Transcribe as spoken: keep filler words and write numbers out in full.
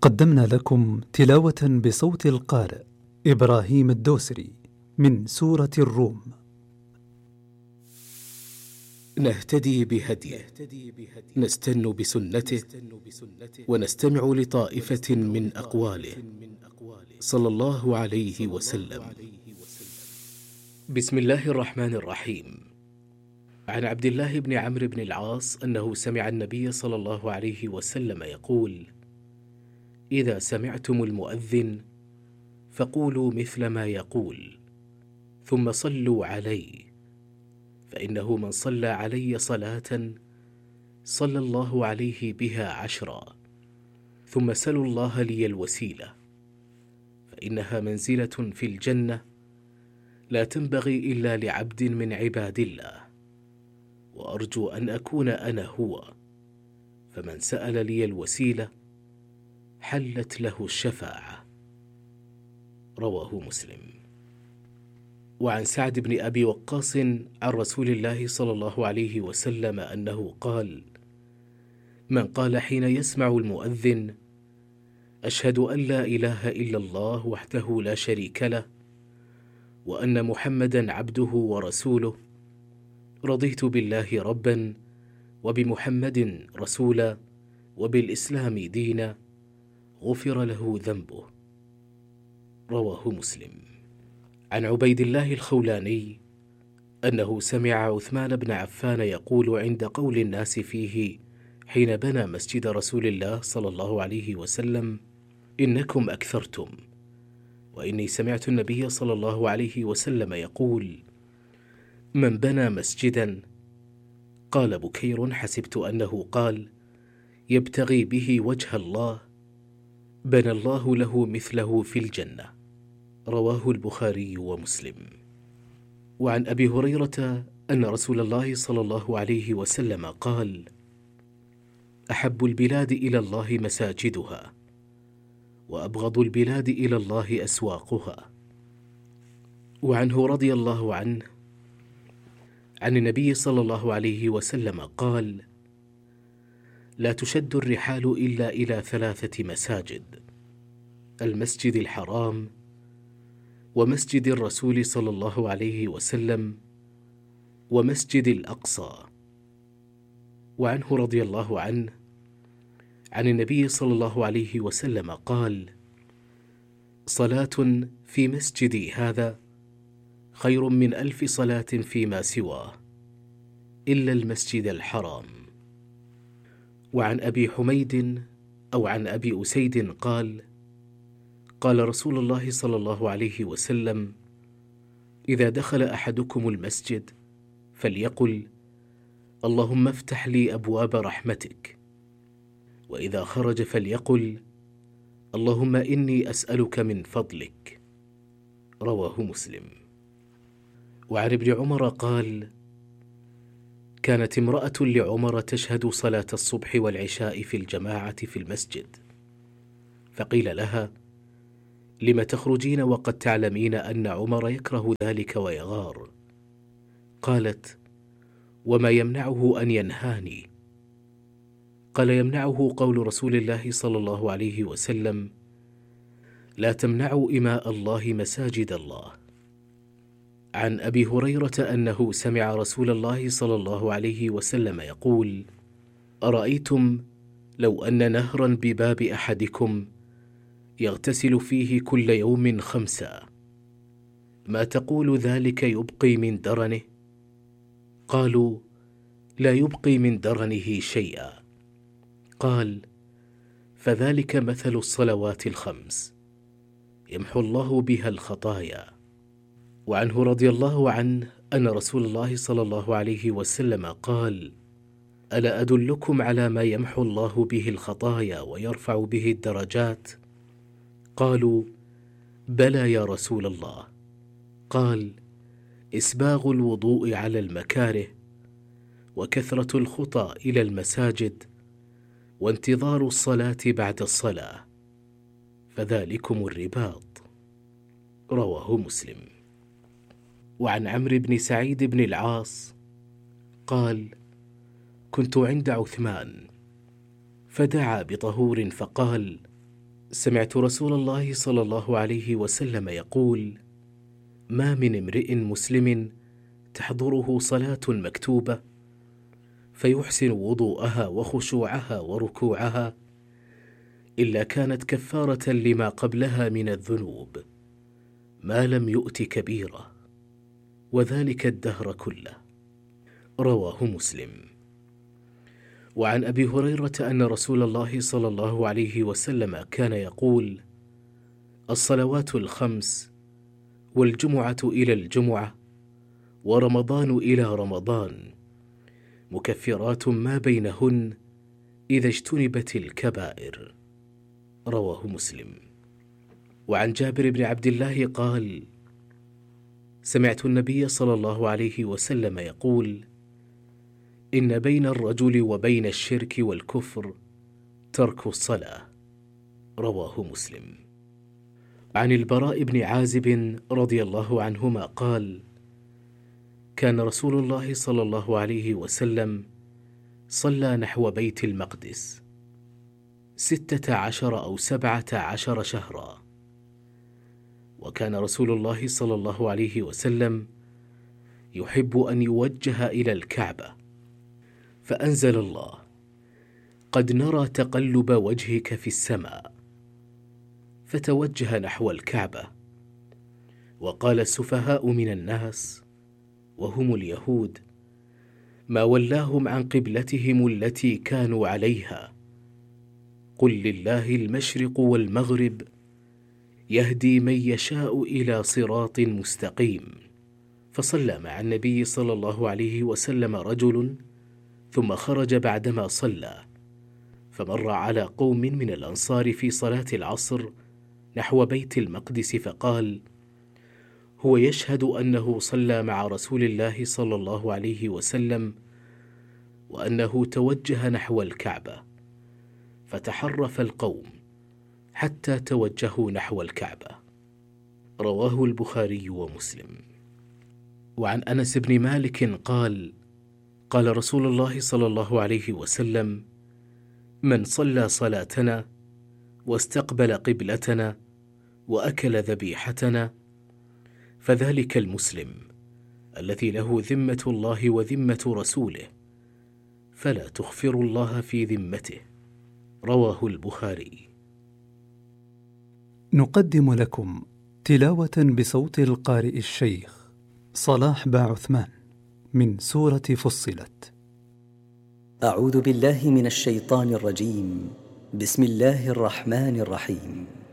قدمنا لكم تلاوة بصوت القارئ إبراهيم الدوسري من سورة الروم. نهتدي بهديه، نستن بسنته، ونستمع لطائفة من أقواله صلى الله عليه وسلم. بسم الله الرحمن الرحيم. عن عبد الله بن عمرو بن العاص أنه سمع النبي صلى الله عليه وسلم يقول: إذا سمعتم المؤذن فقولوا مثل ما يقول، ثم صلوا علي، فإنه من صلى علي صلاة صلى الله عليه بها عشرا، ثم سلوا الله لي الوسيلة، فإنها منزلة في الجنة لا تنبغي إلا لعبد من عباد الله، وأرجو أن أكون أنا هو، فمن سأل لي الوسيلة حلت له الشفاعة. رواه مسلم. وعن سعد بن أبي وقاص عن رسول الله صلى الله عليه وسلم أنه قال: من قال حين يسمع المؤذن: أشهد أن لا إله إلا الله وحده لا شريك له، وأن محمدا عبده ورسوله، رضيت بالله ربا، وبمحمد رسولا، وبالإسلام دينا، غفر له ذنبه. رواه مسلم. عن عبيد الله الخولاني أنه سمع عثمان بن عفان يقول عند قول الناس فيه حين بنى مسجد رسول الله صلى الله عليه وسلم: إنكم أكثرتم، وإني سمعت النبي صلى الله عليه وسلم يقول: من بنى مسجدا، قال بكير حسبت أنه قال: يبتغي به وجه الله، بنى الله له مثله في الجنة. رواه البخاري ومسلم. وعن أبي هريرة أن رسول الله صلى الله عليه وسلم قال: أحب البلاد إلى الله مساجدها، وأبغض البلاد إلى الله أسواقها. وعنه رضي الله عنه عن النبي صلى الله عليه وسلم قال: لا تشد الرحال إلا إلى ثلاثة مساجد: المسجد الحرام، ومسجد الرسول صلى الله عليه وسلم، ومسجد الأقصى. وعنه رضي الله عنه عن النبي صلى الله عليه وسلم قال: صلاة في مسجدي هذا خير من ألف صلاة فيما سواه إلا المسجد الحرام. وعن أبي حميد أو عن أبي أسيد قال: قال رسول الله صلى الله عليه وسلم: إذا دخل أحدكم المسجد فليقل: اللهم افتح لي أبواب رحمتك، وإذا خرج فليقل: اللهم إني أسألك من فضلك. رواه مسلم. وعن ابن عمر قال: كانت امرأة لعمر تشهد صلاة الصبح والعشاء في الجماعة في المسجد، فقيل لها: لم تخرجين وقد تعلمين أن عمر يكره ذلك ويغار؟ قالت: وما يمنعه أن ينهاني؟ قال: يمنعه قول رسول الله صلى الله عليه وسلم: لا تمنعوا إماء الله مساجد الله. عن أبي هريرة أنه سمع رسول الله صلى الله عليه وسلم يقول: أرأيتم لو أن نهرا بباب أحدكم يغتسل فيه كل يوم خمسا، ما تقول ذلك يبقي من درنه؟ قالوا: لا يبقي من درنه شيئا. قال: فذلك مثل الصلوات الخمس يمحو الله بها الخطايا. وعنه رضي الله عنه أن رسول الله صلى الله عليه وسلم قال: ألا أدلكم على ما يمحو الله به الخطايا ويرفع به الدرجات؟ قالوا: بلى يا رسول الله. قال: إسباغ الوضوء على المكاره، وكثرة الخطى إلى المساجد، وانتظار الصلاة بعد الصلاة، فذلكم الرباط. رواه مسلم. وعن عمرو بن سعيد بن العاص قال: كنت عند عثمان فدعا بطهور فقال: سمعت رسول الله صلى الله عليه وسلم يقول: ما من امرئ مسلم تحضره صلاة مكتوبة فيحسن وضوءها وخشوعها وركوعها إلا كانت كفارة لما قبلها من الذنوب ما لم يؤت كبيرة، وذلك الدهر كله. رواه مسلم. وعن أبي هريرة أن رسول الله صلى الله عليه وسلم كان يقول: الصلوات الخمس والجمعة إلى الجمعة ورمضان إلى رمضان مكفرات ما بينهن إذا اجتنبت الكبائر. رواه مسلم. وعن جابر بن عبد الله قال: سمعت النبي صلى الله عليه وسلم يقول: إن بين الرجل وبين الشرك والكفر ترك الصلاة. رواه مسلم. عن البراء بن عازب رضي الله عنهما قال: كان رسول الله صلى الله عليه وسلم صلى نحو بيت المقدس ستة عشر أو سبعة عشر شهرا. وكان رسول الله صلى الله عليه وسلم يحب أن يوجه إلى الكعبة، فأنزل الله: قد نرى تقلب وجهك في السماء، فتوجه نحو الكعبة. وقال السفهاء من الناس وهم اليهود: ما ولاهم عن قبلتهم التي كانوا عليها، قل لله المشرق والمغرب يهدي من يشاء إلى صراط مستقيم. فصلى مع النبي صلى الله عليه وسلم رجل، ثم خرج بعدما صلى، فمر على قوم من الأنصار في صلاة العصر نحو بيت المقدس، فقال: هو يشهد أنه صلى مع رسول الله صلى الله عليه وسلم وأنه توجه نحو الكعبة. فتحرف القوم حتى توجهوا نحو الكعبة. رواه البخاري ومسلم. وعن أنس بن مالك قال: قال رسول الله صلى الله عليه وسلم: من صلى صلاتنا واستقبل قبلتنا وأكل ذبيحتنا فذلك المسلم الذي له ذمة الله وذمة رسوله، فلا تخفر الله في ذمته. رواه البخاري. نقدم لكم تلاوة بصوت القارئ الشيخ صلاح با عثمان من سورة فصلت. أعوذ بالله من الشيطان الرجيم. بسم الله الرحمن الرحيم.